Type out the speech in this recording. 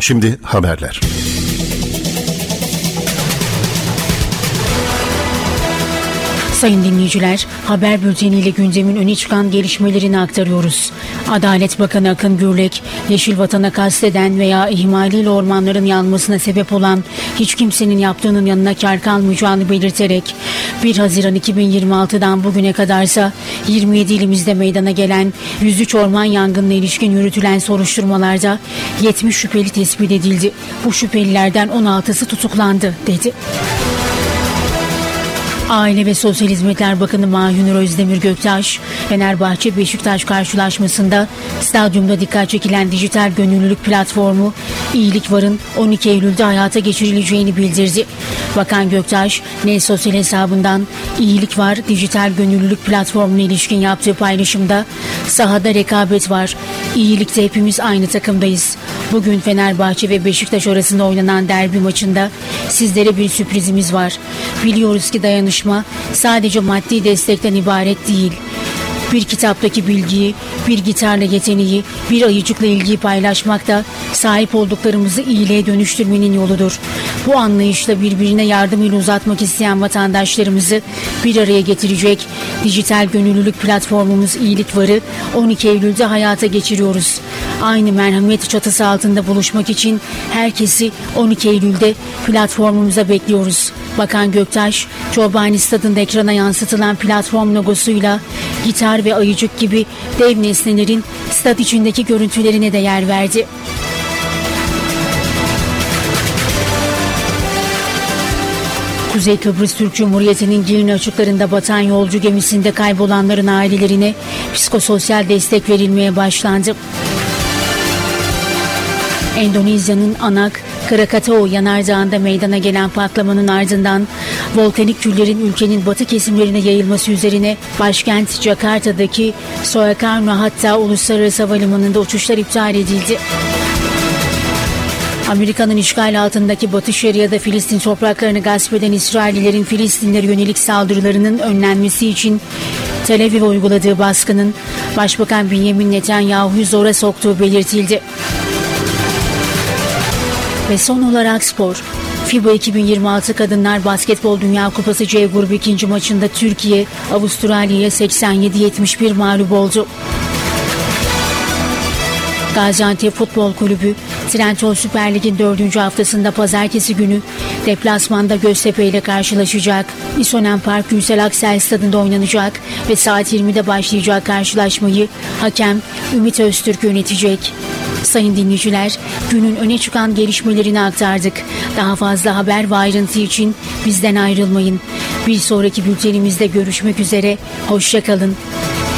Şimdi haberler. Sayın dinleyiciler, haber bülteniyle gündemin öne çıkan gelişmelerini aktarıyoruz. Adalet Bakanı Akın Gürlek, Yeşil Vatan'a kasteden veya ihmaliyle ormanların yanmasına sebep olan hiç kimsenin yaptığının yanına kâr kalmayacağını belirterek, 1 Haziran 2026'dan bugüne kadarsa 27 ilimizde meydana gelen 103 orman yangınına ilişkin yürütülen soruşturmalarda 70 şüpheli tespit edildi. Bu şüphelilerden 16'sı tutuklandı, dedi. Aile ve Sosyal Hizmetler Bakanı Mahir Özdemir Göktaş, Fenerbahçe-Beşiktaş karşılaşmasında stadyumda dikkat çekilen dijital gönüllülük platformu İyilik Var'ın 12 Eylül'de hayata geçirileceğini bildirdi. Bakan Göktaş, sosyal hesabından İyilik Var dijital gönüllülük platformuna ilişkin yaptığı paylaşımda sahada rekabet var. İyilikte hepimiz aynı takımdayız. Bugün Fenerbahçe ve Beşiktaş arasında oynanan derbi maçında sizlere bir sürprizimiz var. Biliyoruz ki dayanışma sadece maddi destekten ibaret değil. Bir kitaptaki bilgiyi, bir gitarla yeteneği, bir ayıcıkla ilgiyi paylaşmak da sahip olduklarımızı iyiliğe dönüştürmenin yoludur. Bu anlayışla birbirine yardım eli uzatmak isteyen vatandaşlarımızı bir araya getirecek dijital gönüllülük platformumuz İyilik Var'ı 12 Eylül'de hayata geçiriyoruz. Aynı merhamet çatısı altında buluşmak için herkesi 12 Eylül'de platformumuza bekliyoruz. Bakan Göktaş, Çobani Stadı'nda ekrana yansıtılan platform logosuyla gitar ve ayıcık gibi dev nesnelerin stat içindeki görüntülerine de yer verdi. Kuzey Kıbrıs Türk Cumhuriyeti'nin Girne açıklarında batan yolcu gemisinde kaybolanların ailelerine psikososyal destek verilmeye başlandı. Endonezya'nın Anak, Krakatau yanardağında meydana gelen patlamanın ardından volkanik küllerin ülkenin batı kesimlerine yayılması üzerine başkent Jakarta'daki Soekarno-Hatta Uluslararası Havalimanı'nda uçuşlar iptal edildi. Amerika'nın işgal altındaki Batı Şeria'da Filistin topraklarını gasp eden İsraillilerin Filistinlere yönelik saldırılarının önlenmesi için Tel Aviv'e uyguladığı baskının Başbakan Benjamin Netanyahu'yu zora soktuğu belirtildi. Ve son olarak spor. FIBA 2026 Kadınlar Basketbol Dünya Kupası C grubu 2. maçında Türkiye, Avustralya'ya 87-71 mağlup oldu. Gaziantep Futbol Kulübü, Trendyol Süper Lig'in 4. haftasında pazartesi günü deplasmanda Göztepe ile karşılaşacak. İsonen Park Gürsel Aksel Stadı'nda oynanacak ve saat 20'de başlayacak karşılaşmayı hakem Ümit Öztürk yönetecek. Sayın dinleyiciler, günün öne çıkan gelişmelerini aktardık. Daha fazla haber ve ayrıntı için bizden ayrılmayın. Bir sonraki bültenimizde görüşmek üzere, hoşça kalın.